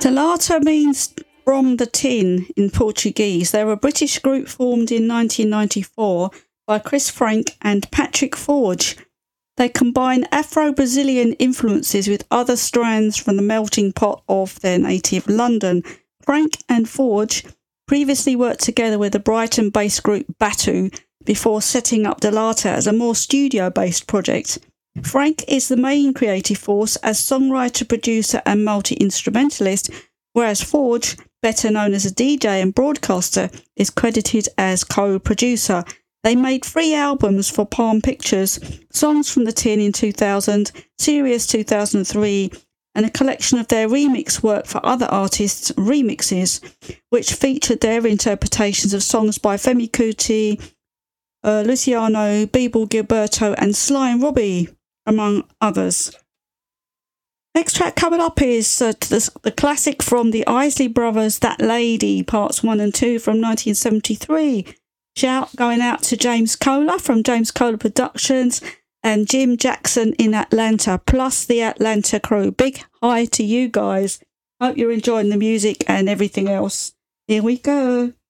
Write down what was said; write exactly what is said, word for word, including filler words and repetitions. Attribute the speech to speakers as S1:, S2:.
S1: Delata means from the tin in Portuguese. They're a British group formed in nineteen ninety-four by Chris Frank and Patrick Forge. They combine Afro-Brazilian influences with other strands from the melting pot of their native London. Frank and Forge previously worked together with the Brighton-based group Batu before setting up Delata as a more studio-based project. Frank is the main creative force as songwriter, producer and multi-instrumentalist, whereas Forge, better known as a D J and broadcaster, is credited as co-producer. They made three albums for Palm Pictures, Songs from the Tin in two thousand, Sirius two thousand three, and a collection of their remix work for other artists' remixes, which featured their interpretations of songs by Femi Kuti, uh, Luciano, Bebo Gilberto and Sly and Robbie, among others. Next track coming up is uh, the, the classic from the Isley Brothers, That Lady, parts one and two from nineteen seventy-three. Shout going out to James Kohler from James Kohler Productions and Jim Jackson in Atlanta, plus the Atlanta crew. Big hi to you guys. Hope you're enjoying the music and everything else. Here we go.